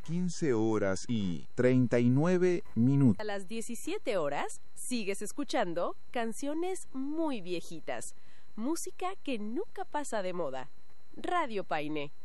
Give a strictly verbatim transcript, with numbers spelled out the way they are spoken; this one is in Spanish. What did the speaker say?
quince horas y treinta y nueve minutos. A las diecisiete horas sigues escuchando canciones muy viejitas, música que nunca pasa de moda. Radio Painé.